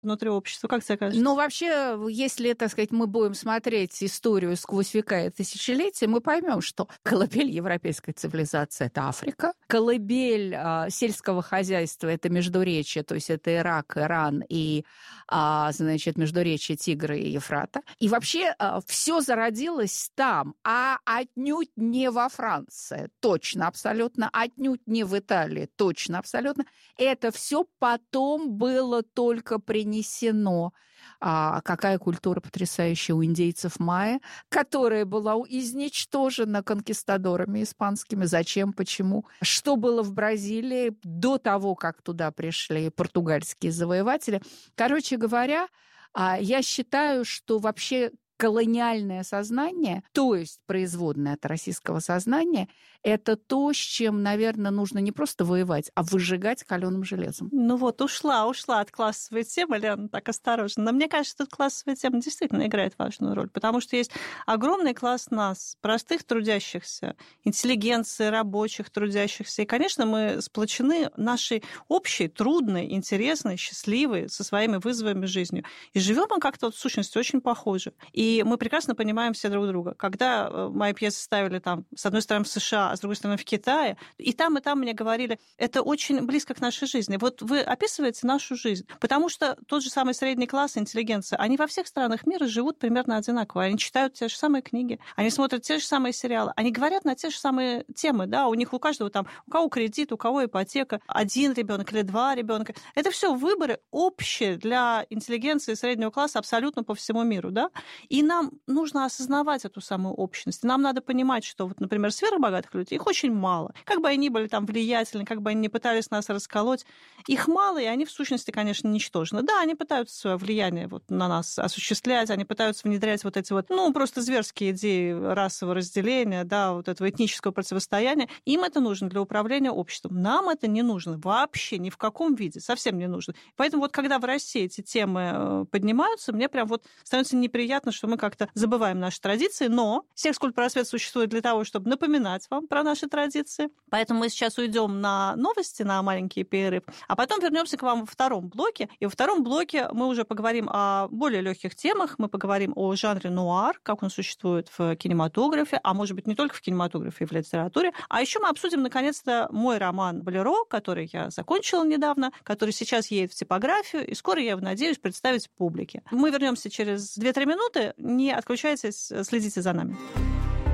внутри общества. Как тебе кажется? Ну, вообще, если, так сказать, мы будем смотреть историю сквозь века и тысячелетия, мы поймем, что колыбель европейской цивилизации – это Африка, колыбель сельского хозяйства – это Междуречье, то есть это Ирак, Иран и, значит, Междуречье Тигра и Ефрата. И вообще все зародилось там, а отнюдь не во Франции, точно, абсолютно, отнюдь не в Италии, точно, абсолютно. Это все потом было только принесено. Какая культура потрясающая у индейцев майя, которая была изничтожена конкистадорами испанскими. Зачем, почему? Что было в Бразилии до того, как туда пришли португальские завоеватели? Короче говоря, я считаю, что вообще колониальное сознание, то есть производное от российского сознания, это то, с чем, наверное, нужно не просто воевать, а выжигать калёным железом. Ну вот, ушла от классовой темы, Лена, так осторожно. Но мне кажется, тут классовая тема действительно играет важную роль, потому что есть огромный класс нас, простых трудящихся, интеллигенции, рабочих, трудящихся. И, конечно, мы сплочены нашей общей, трудной, интересной, счастливой, со своими вызовами жизнью. И живем мы как-то, в сущности, очень похоже. И мы прекрасно понимаем все друг друга. Когда мои пьесы ставили там, с одной стороны, в США, а с другой стороны, в Китае, и там мне говорили, это очень близко к нашей жизни. Вот вы описываете нашу жизнь, потому что тот же самый средний класс, интеллигенция, они во всех странах мира живут примерно одинаково. Они читают те же самые книги, они смотрят те же самые сериалы, они говорят на те же самые темы, да, у них у каждого там, у кого кредит, у кого ипотека, один ребенок или два ребенка. Это все выборы общие для интеллигенции среднего класса абсолютно по всему миру, да, и нам нужно осознавать эту самую общность. Нам надо понимать, что, вот, например, сфера богатых людей, их очень мало. Как бы они были там влиятельны, как бы они не пытались нас расколоть, их мало, и они в сущности, конечно, ничтожны. Да, они пытаются свое влияние вот на нас осуществлять, они пытаются внедрять вот эти вот, просто зверские идеи расового разделения, да, вот этого этнического противостояния. Им это нужно для управления обществом. Нам это не нужно вообще ни в каком виде, совсем не нужно. Поэтому вот когда в России эти темы поднимаются, мне прям вот становится неприятно, что мы как-то забываем наши традиции, но Секс-культ-просвет существует для того, чтобы напоминать вам про наши традиции. Поэтому мы сейчас уйдем на новости, на маленький перерыв, а потом вернемся к вам во втором блоке. И во втором блоке мы уже поговорим о более легких темах. Мы поговорим о жанре нуар, как он существует в кинематографе, а может быть не только в кинематографе и в литературе. А еще мы обсудим наконец-то мой роман «Болеро», который я закончила недавно, который сейчас едет в типографию, и скоро я надеюсь представить публике. Мы вернемся через 2-3 минуты. Не отключайтесь, следите за нами.